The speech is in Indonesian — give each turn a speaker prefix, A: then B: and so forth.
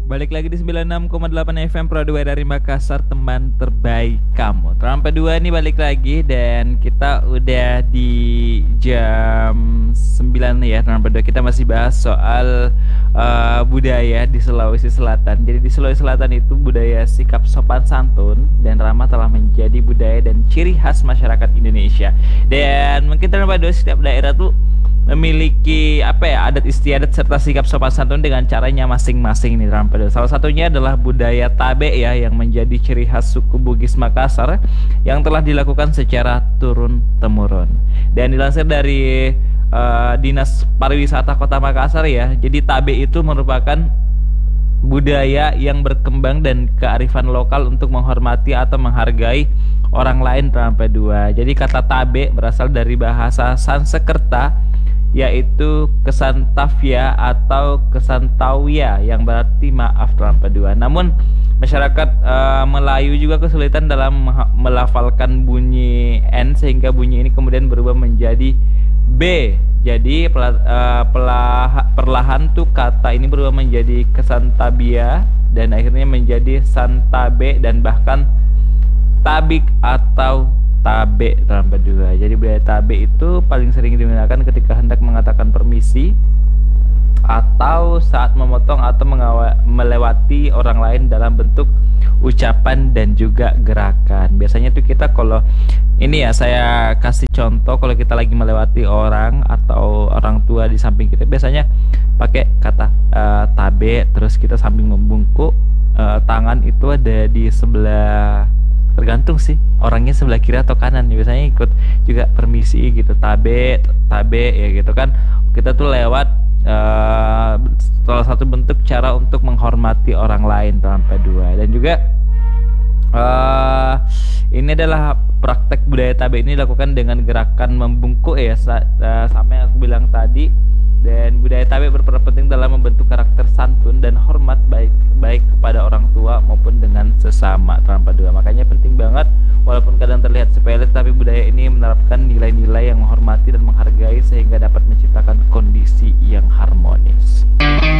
A: Balik lagi di 96,8 FM Pro 2 dari Makassar, teman terbaik kamu. Terampa 2 nih balik lagi dan kita udah di jam 9 nih ya. Terampa 2 kita masih bahas soal budaya di Sulawesi Selatan. Jadi di Sulawesi Selatan itu budaya sikap sopan santun dan ramah telah menjadi budaya dan ciri khas masyarakat Indonesia. Dan mungkin Terampa 2 setiap daerah tuh memiliki apa ya, adat istiadat serta sikap sopan santun dengan caranya masing-masing nih Rampado. Salah satunya adalah budaya tabe ya, yang menjadi ciri khas suku Bugis Makassar yang telah dilakukan secara turun temurun. Dan dilansir dari Dinas Pariwisata Kota Makassar ya, jadi tabe itu merupakan budaya yang berkembang dan kearifan lokal untuk menghormati atau menghargai orang lain Rampado. Jadi kata tabe berasal dari bahasa Sanskerta, yaitu Kesantavia atau Kesantauya, yang berarti maaf Rampa 2. Namun masyarakat Melayu juga kesulitan dalam melafalkan bunyi N, sehingga bunyi ini kemudian berubah menjadi B. Jadi perlahan tuh kata ini berubah menjadi Kesantabia dan akhirnya menjadi Santabe dan bahkan Tabik atau tabe Rampa 2. Jadi budaya tabe itu paling sering digunakan ketika hendak mengatakan permisi atau saat memotong atau melewati orang lain dalam bentuk ucapan dan juga gerakan. Biasanya tuh kita kalau ini ya, saya kasih contoh, kalau kita lagi melewati orang atau orang tua di samping kita biasanya pakai kata tabe, terus kita sambil membungkuk, tangan itu ada di sebelah, tergantung sih orangnya sebelah kiri atau kanan, biasanya ikut juga permisi gitu, tabe ya gitu kan. Kita tuh lewat salah satu bentuk cara untuk menghormati orang lain Rampa 2. Dan juga ini adalah praktek budaya tabe ini dilakukan dengan gerakan membungkuk ya, sama yang aku bilang tadi. Dan budaya tabe berperan penting dalam membentuk karakter santun dan hormat baik kepada orang tua maupun dengan sesama Rampa 2. Makanya penting banget, walaupun kadang terlihat sepele, tapi budaya ini menerapkan nilai-nilai yang menghormati dan menghargai sehingga dapat menciptakan kondisi yang harmonis.